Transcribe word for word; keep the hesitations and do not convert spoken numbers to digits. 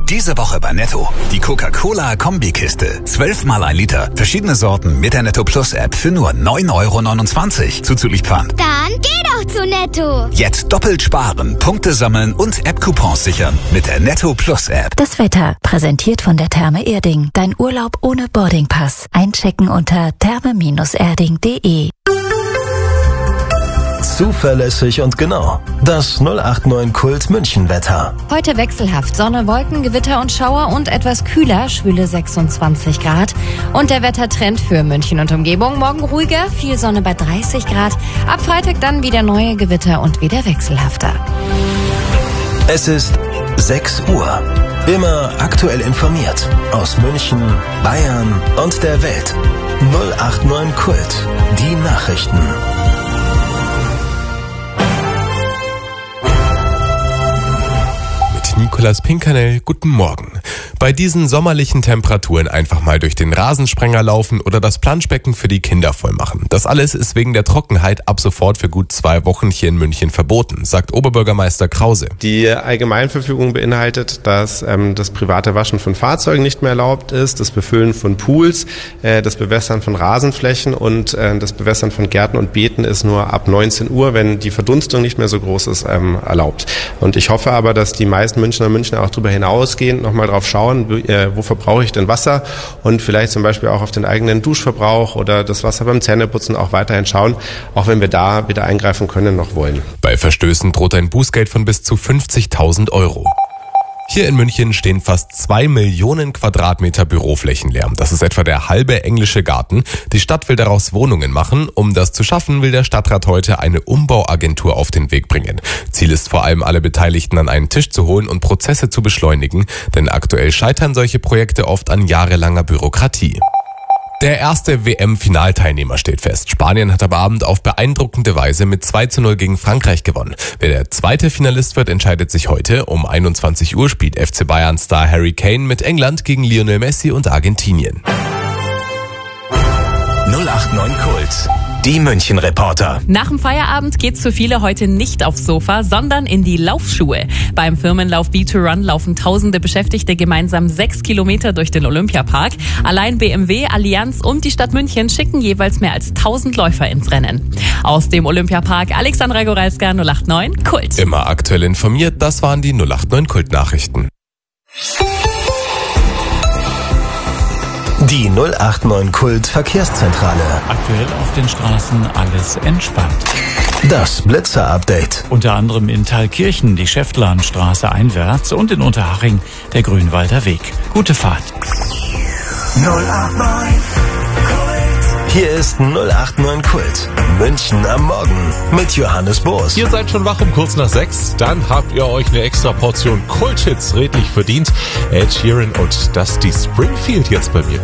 Diese Woche bei Netto. Die Coca-Cola-Kombikiste. Zwölfmal ein Liter. Verschiedene Sorten mit der Netto Plus App für nur neun Euro neunundzwanzig. Zuzüglich Pfand. Dann geh doch zu Netto. Jetzt doppelt sparen, Punkte sammeln und App-Coupons sichern mit der Netto Plus App. Das Wetter, präsentiert von der Therme Erding. Dein Urlaub ohne Boardingpass. Einchecken unter therme erding punkt de. Zuverlässig und genau. Das null acht neun Kult München Wetter. Heute wechselhaft. Sonne, Wolken, Gewitter und Schauer und etwas kühler, schwüle sechsundzwanzig Grad. Und der Wettertrend für München und Umgebung. Morgen ruhiger, viel Sonne bei dreißig Grad. Ab Freitag dann wieder neue Gewitter und wieder wechselhafter. Es ist sechs Uhr. Immer aktuell informiert. Aus München, Bayern und der Welt. null acht neun Kult. Die Nachrichten. Nikolaus Pinkernell, guten Morgen. Bei diesen sommerlichen Temperaturen einfach mal durch den Rasensprenger laufen oder das Planschbecken für die Kinder voll machen. Das alles ist wegen der Trockenheit ab sofort für gut zwei Wochen hier in München verboten, sagt Oberbürgermeister Krause. Die Allgemeinverfügung beinhaltet, dass ähm, das private Waschen von Fahrzeugen nicht mehr erlaubt ist, das Befüllen von Pools, äh, das Bewässern von Rasenflächen und äh, das Bewässern von Gärten und Beeten ist nur ab neunzehn Uhr, wenn die Verdunstung nicht mehr so groß ist, ähm, erlaubt. Und ich hoffe aber, dass die meisten Münchner und Münchner auch darüber hinausgehend nochmal drauf schauen, wo verbrauche ich denn Wasser und vielleicht zum Beispiel auch auf den eigenen Duschverbrauch oder das Wasser beim Zähneputzen auch weiterhin schauen, auch wenn wir da wieder eingreifen können noch wollen. Bei Verstößen droht ein Bußgeld von bis zu fünfzigtausend Euro. Hier in München stehen fast zwei Millionen Quadratmeter Büroflächen leer. Das ist etwa der halbe englische Garten. Die Stadt will daraus Wohnungen machen. Um das zu schaffen, will der Stadtrat heute eine Umbauagentur auf den Weg bringen. Ziel ist vor allem, alle Beteiligten an einen Tisch zu holen und Prozesse zu beschleunigen. Denn aktuell scheitern solche Projekte oft an jahrelanger Bürokratie. Der erste W M-Finalteilnehmer steht fest. Spanien hat am Abend auf beeindruckende Weise mit zwei zu null gegen Frankreich gewonnen. Wer der zweite Finalist wird, entscheidet sich heute. Um einundzwanzig Uhr spielt F C Bayern-Star Harry Kane mit England gegen Lionel Messi und Argentinien. null acht neun Kult. Die München-Reporter. Nach dem Feierabend geht's für viele heute nicht aufs Sofa, sondern in die Laufschuhe. Beim Firmenlauf B zwei Run laufen tausende Beschäftigte gemeinsam sechs Kilometer durch den Olympiapark. Allein B M W, Allianz und die Stadt München schicken jeweils mehr als tausend Läufer ins Rennen. Aus dem Olympiapark Alexandra Goralska, null acht neun Kult. Immer aktuell informiert, das waren die null acht neun Kult-Nachrichten. Die null acht neun Kult Verkehrszentrale. Aktuell auf den Straßen alles entspannt. Das Blitzer-Update. Unter anderem in Thalkirchen die Schäftlarnstraße einwärts und in Unterhaching der Grünwalder Weg. Gute Fahrt. null acht neun Kult. Hier ist null acht neun Kult. München am Morgen mit Johannes Boos. Ihr seid schon wach um kurz nach sechs. Dann habt ihr euch eine extra Portion Kult-Hits redlich verdient. Ed Sheeran und Dusty Springfield jetzt bei mir.